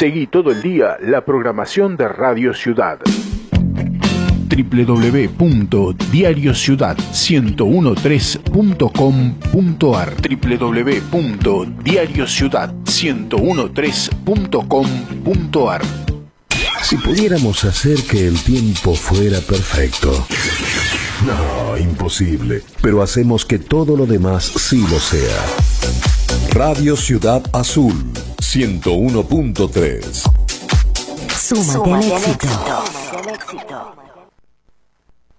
Seguí todo el día la programación de Radio Ciudad. www.diariociudad1013.com.ar www.diariociudad1013.com.ar. Si pudiéramos hacer que el tiempo fuera perfecto. No, imposible. Pero hacemos que todo lo demás sí lo sea. Radio Ciudad Azul 101.3. Súmate al éxito.